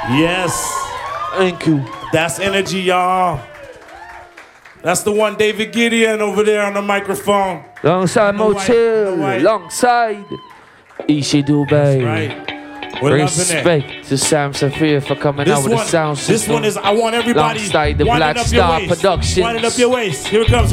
Yes. Thank you. That's energy, y'all. That's the one David Gideon over there on the microphone. Alongside Motel, alongside Ishi Dubai. That's right. We're Respect to Sam Safir for coming out with the sound system. This one is, I want everybody alongside the Black up Star your waist. Productions. Wind it up your waist. Here it comes.